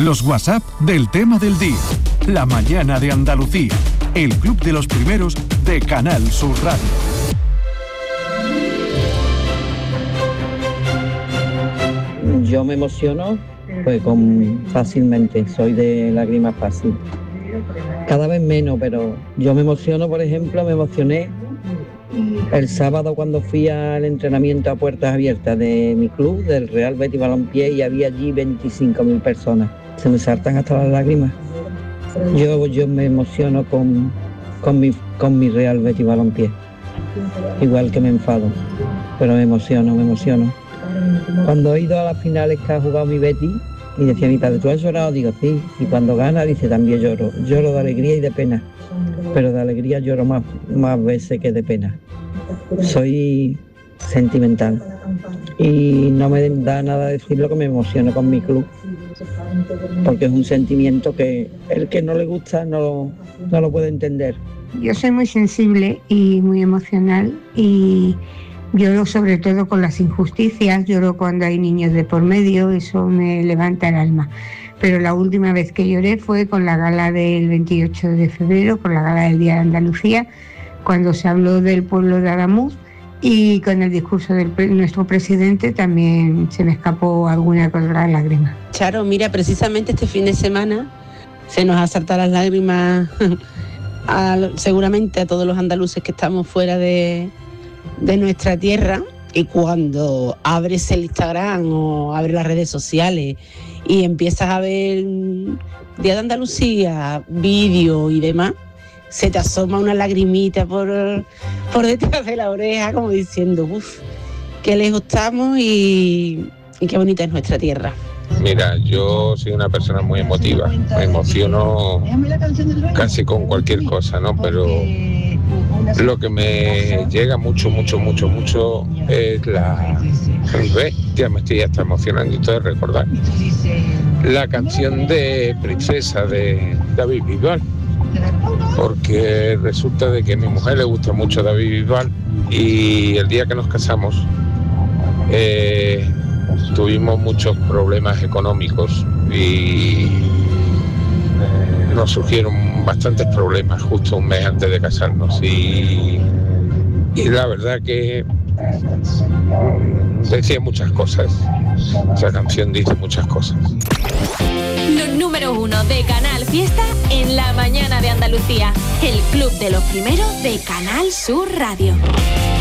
Los WhatsApp del tema del día. La mañana de Andalucía. El club de los primeros de Canal Sur Radio. Yo me emociono pues fácilmente, soy de lágrimas fácil. Cada vez menos, pero yo me emociono, por ejemplo, me emocioné el sábado cuando fui al entrenamiento a puertas abiertas de mi club, del Real Betis Balompié, y había allí 25.000 personas. Se me saltan hasta las lágrimas. Yo me emociono con mi Real Betis Balompié. Igual que me enfado, pero me emociono. Cuando he ido a las finales que ha jugado mi Betis, y decía mi padre, ¿tú has llorado? Digo, sí. Y cuando gana, dice, también lloro. Lloro de alegría y de pena. Pero de alegría lloro más veces que de pena. Soy sentimental. Y no me da nada decirlo que me emociono con mi club. Porque es un sentimiento que el que no le gusta no lo puede entender. Yo soy muy sensible y muy emocional y lloro sobre todo con las injusticias, lloro cuando hay niños de por medio, eso me levanta el alma. Pero la última vez que lloré fue con la gala del 28 de febrero, con la gala del Día de Andalucía, cuando se habló del pueblo de Adamuz, y con el discurso de nuestro presidente también se me escapó alguna que otra lágrima. Charo, mira, precisamente este fin de semana se nos ha saltado las lágrimas seguramente a todos los andaluces que estamos fuera de nuestra tierra, y cuando abres el Instagram o abres las redes sociales y empiezas a ver Día de Andalucía, vídeo y demás, se te asoma una lagrimita por detrás de la oreja, como diciendo, uff, qué lejos estamos y qué bonita es nuestra tierra. Mira, yo soy una persona muy emotiva, me emociono casi con cualquier cosa, ¿no? Pero lo que me llega mucho es ya me estoy hasta emocionando y todo de recordar la canción de Princesa de David Bisbal, porque resulta de que a mi mujer le gusta mucho David Bisbal y el día que nos casamos tuvimos muchos problemas económicos y nos surgieron bastantes problemas justo un mes antes de casarnos y la verdad que decía muchas cosas, esa canción dice muchas cosas. Los número 1 de Canal Fiesta en la mañana de Andalucía, el club de los primeros de Canal Sur Radio.